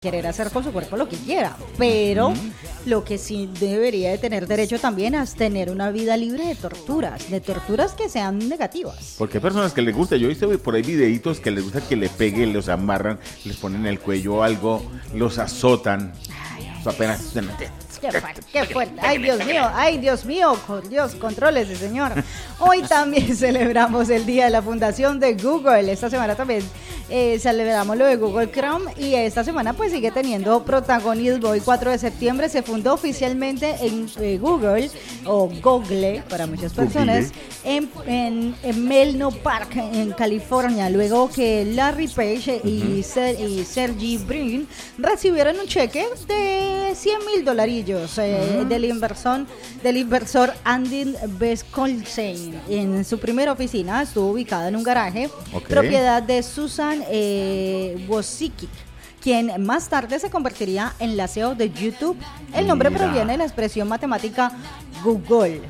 querer hacer con su cuerpo lo que quiera, pero lo que sí debería de tener derecho también es tener una vida libre de torturas que sean negativas. Porque hay personas que les gusta, yo he visto por ahí videitos que les gusta que le peguen, los amarran, les ponen el cuello algo, los azotan. Eso apenas se mete. Qué fuerte. Ay Dios mío, Dios, contrólese, señor. Hoy también celebramos el Día de la Fundación de Google. Esta semana también celebramos lo de Google Chrome y esta semana pues sigue teniendo protagonismo. Hoy 4 de septiembre se fundó oficialmente en Google, o Google para muchas personas, en Menlo Park, en California, luego que Larry Page y Sergey Brin recibieron un cheque de $100,000 del inversor Andy Beskolstein. En su primera oficina estuvo ubicada en un garaje, propiedad de Susan Wojcicki, quien más tarde se convertiría en la CEO de YouTube. El nombre proviene de la expresión matemática Google,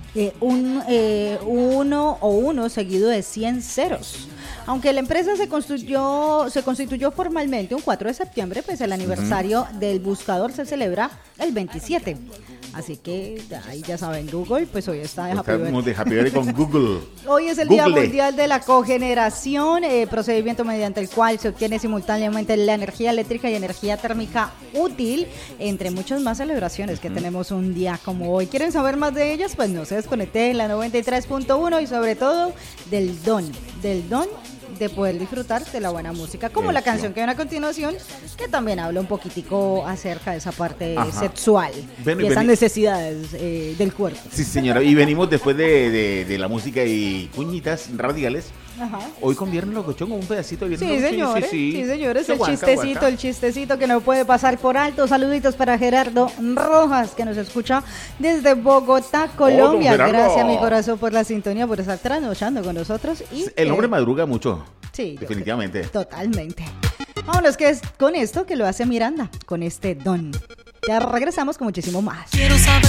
uno seguido de 100 ceros. Aunque la empresa se constituyó formalmente un 4 de septiembre, pues el aniversario del buscador se celebra el 27. Así que ahí ya saben, Google, pues hoy está de Happy Birthday. De Happy Birthday con Google. Hoy es el Día Mundial de la Cogeneración, procedimiento mediante el cual se obtiene simultáneamente la energía eléctrica y energía térmica útil, entre muchas más celebraciones que tenemos un día como hoy. ¿Quieren saber más de ellas? Pues no se desconecten en la 93.1 y sobre todo del don de poder disfrutar de la buena música, como la canción que viene a continuación, que también habla un poquitico acerca de esa parte sexual y esas necesidades del cuerpo. Sí, señora, y venimos después de la música y cuñitas radiales. Hoy con Viernes Locochón con un pedacito de Viernes. Sí, señores, el chistecito que no puede pasar por alto. Saluditos para Gerardo Rojas, que nos escucha desde Bogotá, Colombia. Gracias, mi corazón, por la sintonía, por estar trasnochando con nosotros. Y el hombre madruga mucho. Sí, definitivamente. Totalmente. Vámonos que es con esto que lo hace Miranda, con este don. Ya regresamos con muchísimo más. Quiero saber